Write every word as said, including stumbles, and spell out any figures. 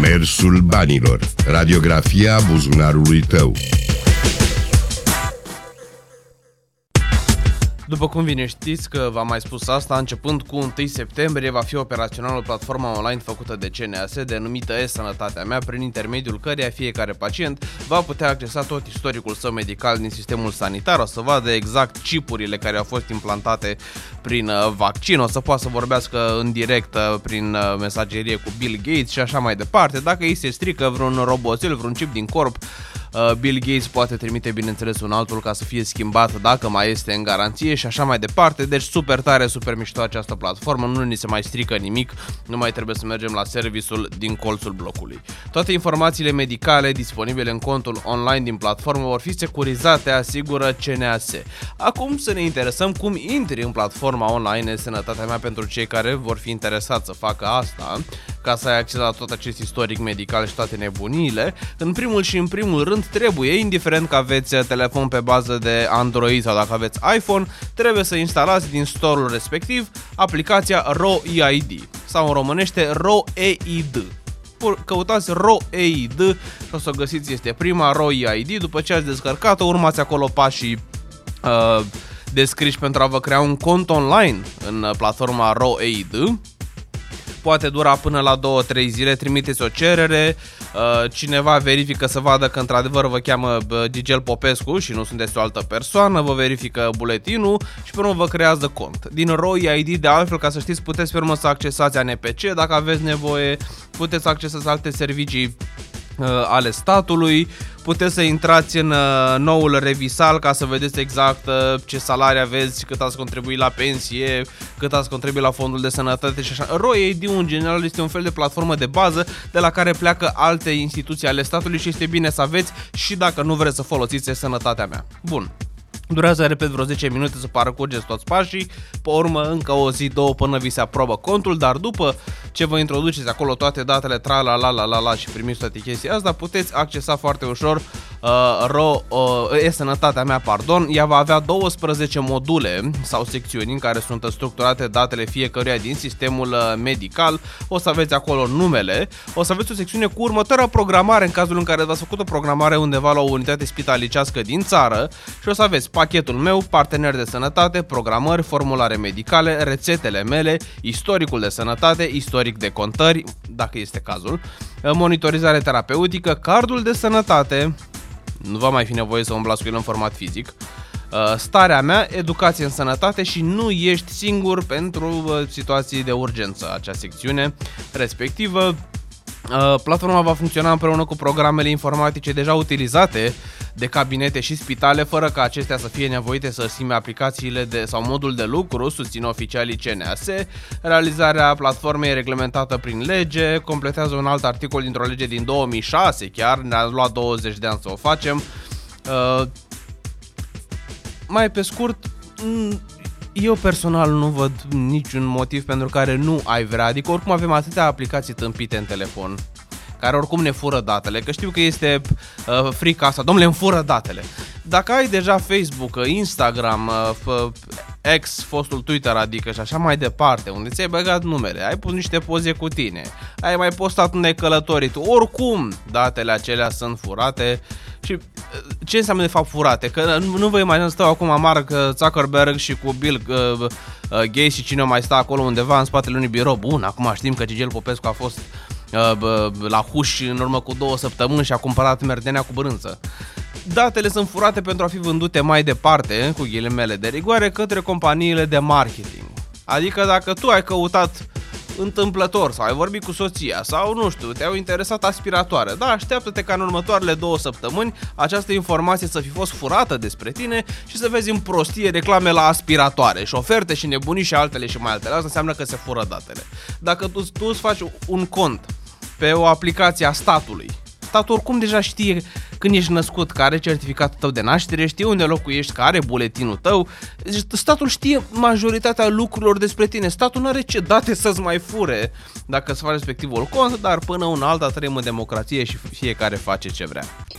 Mersul banilor. Radiografia buzunarului tău. După cum bine știți că v-am mai spus asta, începând cu întâi septembrie va fi operațională platforma online făcută de C N A S denumită E-Sănătatea Mea, prin intermediul căreia fiecare pacient va putea accesa tot istoricul său medical din sistemul sanitar, o să vadă exact chipurile care au fost implantate prin vaccin, o să poată să vorbească în direct prin mesagerie cu Bill Gates și așa mai departe. Dacă îi se strică vreun roboțel, vreun chip din corp, Bill Gates poate trimite, bineînțeles, un altul ca să fie schimbat dacă mai este în garanție și așa mai departe. Deci super tare, super mișto această platformă, nu ni se mai strică nimic, nu mai trebuie să mergem la serviciul din colțul blocului. Toate informațiile medicale disponibile în contul online din platformă vor fi securizate, asigură C N A S. Acum să ne interesăm cum intri în platforma online E-Sănătatea Mea pentru cei care vor fi interesați să facă asta, ca să ai acces la tot acest istoric medical și toate nebuniile. În primul și în primul rând trebuie, indiferent că aveți telefon pe bază de Android sau dacă aveți iPhone, trebuie să instalați din store-ul respectiv aplicația R O E I D sau în românește R O E I D. Căutați R O E I D și o să o găsiți, este prima R O E I D. După ce ați descărcat-o, urmați acolo pașii uh, descriși pentru a vă crea un cont online în platforma R O E I D. Poate dura până la două trei zile, trimiteți o cerere, cineva verifică să vadă că într-adevăr vă cheamă Gigel Popescu și nu sunteți o altă persoană, vă verifică buletinul și pe urmă vă creează cont. Din R O E I D, de altfel, ca să știți, puteți pe urmă să accesați A N P C dacă aveți nevoie, puteți accesa alte servicii ale statului, puteți să intrați în noul revisal ca să vedeți exact ce salarii aveți, cât ați contribuit la pensie, cât ați contribuit la fondul de sănătate și așa. R O E I D în general este un fel de platformă de bază de la care pleacă alte instituții ale statului și este bine să aveți și dacă nu vreți să folosiți Sănătatea Mea. Bun. Durează, repet, vreo zece minute să parcurgeți toți pașii, pe urmă încă o zi, două până vi se aprobă contul, dar după ce vă introduceți acolo toate datele, tra la la la la la și primiți toate chestia asta, puteți accesa foarte ușor uh, ro, uh, E-Sănătatea Mea, pardon. Ea va avea douăsprezece module sau secțiuni în care sunt structurate datele fiecăruia din sistemul medical. O să aveți acolo numele, o să aveți o secțiune cu următoarea programare în cazul în care v-ați făcut o programare undeva la o unitate spitalicească din țară și o să aveți pachetul meu, partener de sănătate, programări, formulare medicale, rețetele mele, istoricul de sănătate, istoric de contări, dacă este cazul, monitorizare terapeutică, cardul de sănătate, nu va mai fi nevoie să umblați cu el în format fizic, starea mea, educație în sănătate și nu ești singur pentru situații de urgență, acea secțiune respectivă. Platforma va funcționa împreună cu programele informatice deja utilizate de cabinete și spitale, fără ca acestea să fie nevoite să schimbe aplicațiile de, sau modul de lucru, susțin oficialii C N A S. Realizarea platformei e reglementată prin lege, completează un alt articol dintr-o lege din două mii șase, chiar ne-a luat douăzeci de ani să o facem. Uh, mai pe scurt, eu personal nu văd niciun motiv pentru care nu ai vrea, adică oricum avem atâtea aplicații tâmpite în telefon care oricum ne fură datele, că știu că este uh, frica asta, domnule, îmi fură datele. Dacă ai deja Facebook, Instagram, uh, X, fostul Twitter, adică și așa mai departe, unde ți-ai băgat numele, ai pus niște poze cu tine, ai mai postat unde ai călătorit, oricum datele acelea sunt furate. Și ce înseamnă de fapt furate? Că nu vă imaginați, stau acum Mark Zuckerberg și cu Bill uh, uh, Gates și cine mai sta acolo undeva în spatele unui birou. Bun, acum știm că Gigel Popescu a fost uh, uh, la Huș în urmă cu două săptămâni și a cumpărat merdenea cu brânză. Datele sunt furate pentru a fi vândute mai departe, cu ghilimele de rigoare, către companiile de marketing. Adică dacă tu ai căutat întâmplător sau ai vorbit cu soția sau nu știu, te-au interesat aspiratoare, da, așteaptă-te ca în următoarele două săptămâni această informație să fi fost furată despre tine și să vezi în prostie reclame la aspiratoare și oferte și nebunii și altele și mai altele. Asta înseamnă că se fură datele. Dacă tu, tu îți faci un cont pe o aplicație a statului, statul oricum deja știe când ești născut, că are certificatul tău de naștere, știe unde locuiești, că are buletinul tău. Deci statul știe majoritatea lucrurilor despre tine. Statul nu are ce date să-ți mai fure dacă îți faci respectivul cont, dar până una alta trăim în democrație și fiecare face ce vrea.